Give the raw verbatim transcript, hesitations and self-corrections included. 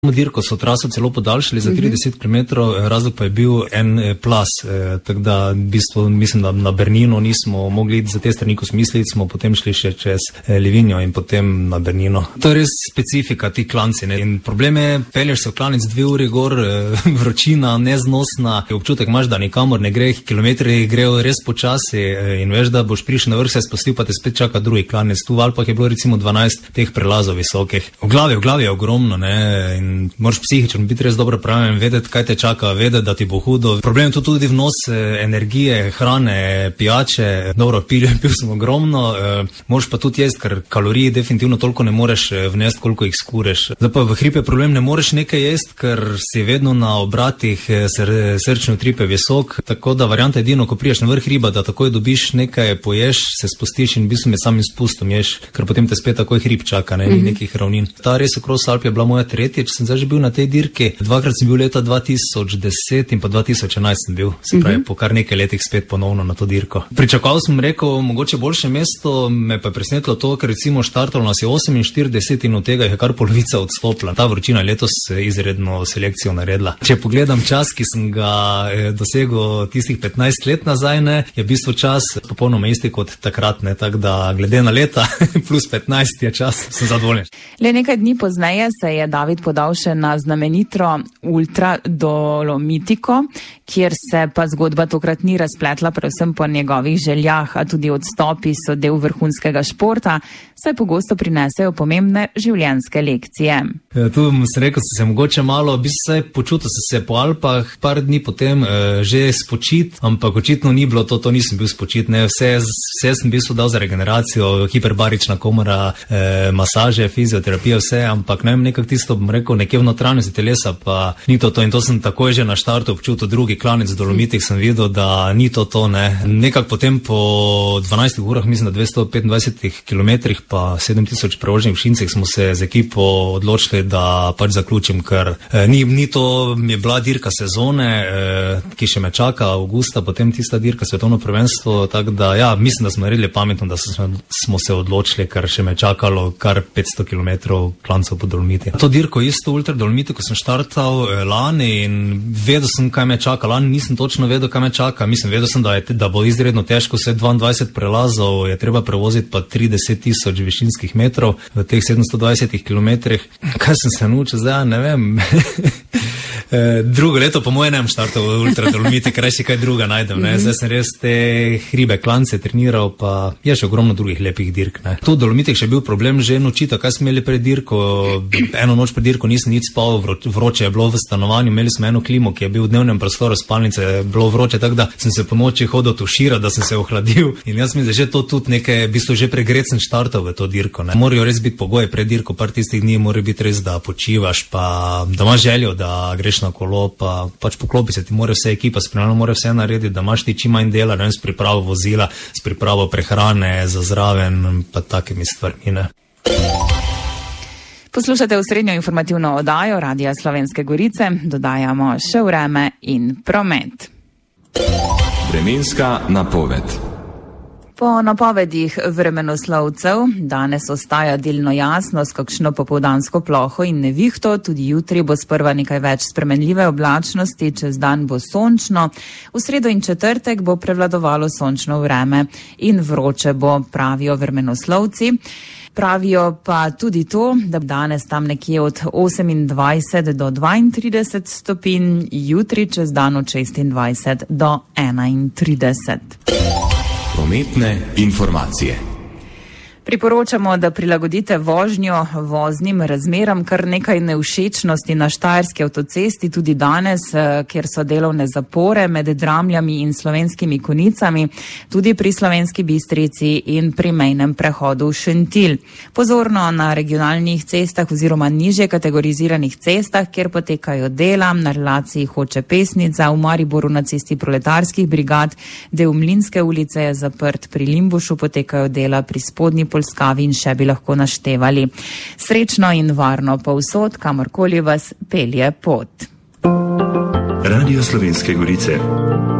Dirko so traso celo podaljšali za trideset kilometrov, razlog pa je bil en plas, eh, tako da v bistvu mislim, da na Bernino nismo mogli iti za te strani, ko smo mislili, smo potem šli še čez eh, Livigno in potem na Bernino. To je res specifika ti klanci, ne? In problem je, pelješ se v klanec dve uri gor, eh, vročina, neznosna, občutek imaš, da nikamor ne gre, kilometri grejo res počasi eh, in veš, da boš prišel na vrh, se spustil, pa te spet čaka drugi klanec. Tu v Alpah je bilo recimo dvanajst teh prelazov visokih. V glavi, v glavi je ogromno, ne? In moraš psihično biti res dobro pripravljen, vedeti, kaj te čaka, vedeti, da ti bo hudo. Problem je tudi vnos energije, hrane, pijače. Dobro, pil, pil sem ogromno, e, moraš pa tudi jesti, ker kalorij definitivno toliko ne moreš vnesti, koliko jih skureš. Zdaj pa v hripu je problem, ne moreš nekaj jesti, ker si vedno na obratih sr, srčne utripe visok, tako da varianta edino, ko priješ na vrh hriba, da takoj dobiš nekaj, poješ, se spustiš in v bistvu med samim spustom ješ, ker potem te spet takoj hrib čaka, ne, ni nekih ravnin. Ta res Cross Alp je bila moja tretjič, sem zdaj že bil na tej dirki. Dvakrat sem bil leta dva tisoč deset in pa dva tisoč enajst sem bil, se pravi, uh -huh. po kar nekaj letih spet ponovno na to dirko. Pričakoval sem, rekel, mogoče boljše mesto, me pa je presenetilo to, ker recimo štartalo nas je oseminštirideset in od tega je kar polovica odstopila. Ta vročina letos izredno selekcijo naredila. Če pogledam čas, ki sem ga eh, dosegel tistih petnajst let nazaj, ne, je v bistvu čas popolnoma isti kot takrat, ne, tako da glede na leta plus petnajst je čas, sem zadovoljen. Le nekaj dni pozneje se je David podal še na znamenito Ultra Dolomitiko, kjer se pa zgodba tokrat ni razpletla predvsem po njegovih željah, a tudi odstopi so del vrhunskega športa, saj pogosto prinesejo pomembne življenjske lekcije. Ja, tu sem rekel, sem se mogoče malo, bi se počutil se po Alpah, par dni potem eh, že spočit, ampak očitno ni bilo to, to nisem bil spočit, ne, vse, vse sem bil dal za regeneracijo, hiperbarična komora, eh, masaže, fizioterapija, vse, ampak ne vem, nekako tisto, bom rekel, nekje v notranjosti telesa, pa ni to to in to sem takoj že na štartu občutil, drugi klanec v Dolomitih sem videl, da ni to to, ne. Nekako potem po dvanajstih urah, mislim, da dvesto petindvajsetih kilometrih pa sedem tisoč prevoženih v Šincih smo se z ekipo odločili, da pač zaključim, ker eh, ni, ni to, je bila dirka sezone, eh, ki še me čaka avgusta, potem tista dirka svetovno prvenstvo, tako da ja, mislim, da smo naredili pametno, da smo, smo se odločili, ker še me čakalo kar petsto kilometrov klancev po Dolomitih. To dirko isto Ultra Dolomitiko sem štartal eh, lani in vedel sem, kaj me čaka. Lani nisem točno vedel, kaj me čaka. Mislim, vedel sem, da, je, da bo izredno težko, vse dvaindvajset prelazov je treba prevoziti pa trideset tisoč višinskih metrov v teh sedemsto dvajsetih kilometrih. Kaj sem se naučil zdaj, ne vem. Drugo leto po moje ne bom štartal v Ultra Dolomitik, ker še kaj druga najdem. Ne? Zdaj sem res te hribe, klance treniral, pa je še ogromno drugih lepih dirk. Ne? Tu v Dolomitih še bil problem že nočita, kaj smo imeli pred dirko. Eno noč pred dirko nisem nič spal, vroče je bilo v stanovanju, imeli smo eno klimo, ki je bil v dnevnem prostoru spalnice, bilo vroče, tako da sem se po noči hodil tuširati, da sem se ohladil. In jaz mislim, da že to tudi nekaj, v bistvu že pregret sem štartal v to dirko. Ne? Morajo res biti pogoji pred dirko, par tistih dni mora biti res, da počivaš, pa da imaš željo, da greš na kolo, pa pač poklopi se, ti mora vse ekipa spremljati, mora vse narediti, da imaš ti čim manj dela, ne vem, s pripravo vozila, s pripravo prehrane za zraven, pa takimi stvarmi, ne. Poslušate osrednjo informativno oddajo Radia Slovenske Gorice, dodajamo še vreme in promet. Vremenska napoved. Po napovedih vremenoslovcev danes ostaja delno jasno s kakšno popoldansko ploho in nevihto, tudi jutri bo sprva nekaj več spremenljive oblačnosti, čez dan bo sončno, v sredo in četrtek bo prevladovalo sončno vreme in vroče bo, pravijo vremenoslovci. Pravijo pa tudi to, da danes tam nekje od osemindvajset do dvaintrideset stopinj, jutri čez dan od šestindvajset do enaintrideset. Prometne informacije. Priporočamo, da prilagodite vožnjo voznim razmeram, kar nekaj nevšečnosti na Štajerski avtocesti tudi danes, kjer so delovne zapore med Dramljami in Slovenskimi Konicami, tudi pri Slovenski Bistrici in pri mejnem prehodu Šentilj. Pozorno na regionalnih cestah oziroma nižje kategoriziranih cestah, kjer potekajo dela na relaciji Hoče-Pesnica, v Mariboru na cesti Proletarskih brigad, del Mlinske ulice je zaprt, pri Limbušu potekajo dela pri Spodnji Polskavi in še bi lahko naštevali. Srečno in varno povsod, kamorkoli vas pelje pot. Radio Slovenske Gorice.